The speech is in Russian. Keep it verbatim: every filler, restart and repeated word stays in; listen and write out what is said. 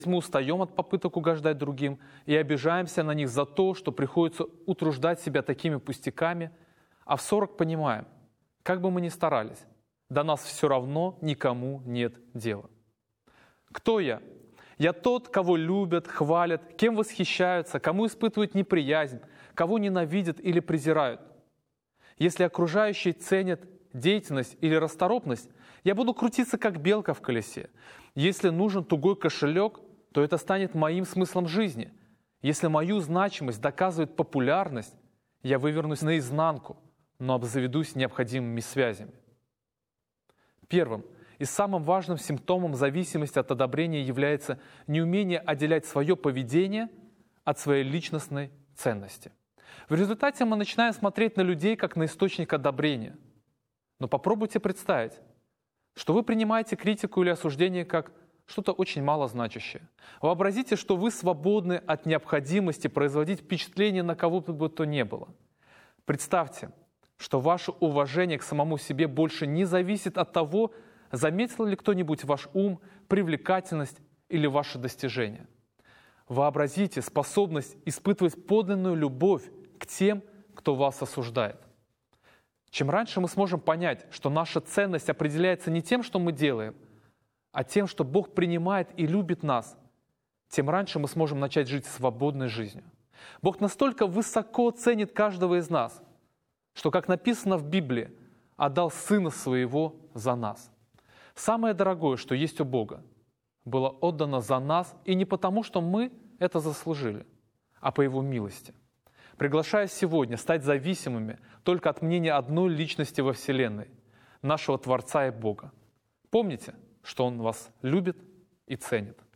Мы устаем от попыток угождать другим и обижаемся на них за то, что приходится утруждать себя такими пустяками, а в сорок понимаем, как бы мы ни старались, до нас все равно никому нет дела. Кто я? Я тот, кого любят, хвалят, кем восхищаются, кому испытывают неприязнь, кого ненавидят или презирают. Если окружающие ценят деятельность или расторопность, я буду крутиться, как белка в колесе. Если нужен тугой кошелек, то это станет моим смыслом жизни. Если мою значимость доказывает популярность, я вывернусь наизнанку, но обзаведусь необходимыми связями. Первым и самым важным симптомом зависимости от одобрения является неумение отделять свое поведение от своей личностной ценности. В результате мы начинаем смотреть на людей как на источник одобрения. Но попробуйте представить, что вы принимаете критику или осуждение как что-то очень малозначащее. Вообразите, что вы свободны от необходимости производить впечатление на кого бы то ни было. Представьте, что ваше уважение к самому себе больше не зависит от того, заметил ли кто-нибудь ваш ум, привлекательность или ваши достижения. Вообразите способность испытывать подлинную любовь к тем, кто вас осуждает. Чем раньше мы сможем понять, что наша ценность определяется не тем, что мы делаем, а тем, что Бог принимает и любит нас, тем раньше мы сможем начать жить свободной жизнью. Бог настолько высоко ценит каждого из нас, что, как написано в Библии, отдал Сына Своего за нас. Самое дорогое, что есть у Бога, было отдано за нас, и не потому, что мы это заслужили, а по Его милости. Приглашая сегодня стать зависимыми только от мнения одной личности во Вселенной, нашего Творца и Бога. Помните, что Он вас любит и ценит.